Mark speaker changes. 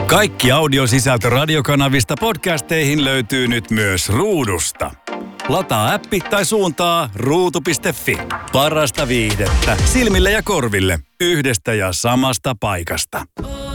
Speaker 1: Kaikki audiosisältö radiokanavista podcasteihin löytyy nyt myös ruudusta. Lataa appi tai suuntaa ruutu.fi. Parasta viihdettä silmille ja korville yhdestä ja samasta paikasta.